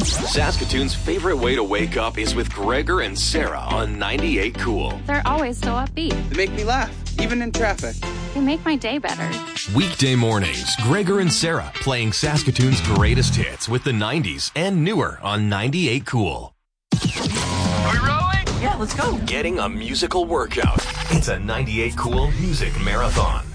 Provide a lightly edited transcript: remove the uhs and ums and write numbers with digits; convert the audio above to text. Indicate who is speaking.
Speaker 1: Saskatoon's favorite way to wake up is with Gregor and Sarah on 98 Cool.
Speaker 2: They're always so upbeat.
Speaker 3: They make me laugh, even in traffic.
Speaker 2: They make my day better.
Speaker 1: Weekday mornings, Gregor and Sarah playing Saskatoon's greatest hits with the 90s and newer on 98 Cool.
Speaker 4: Are we rolling?
Speaker 5: Yeah, let's go.
Speaker 1: Getting a musical workout. It's a 98 Cool music marathon.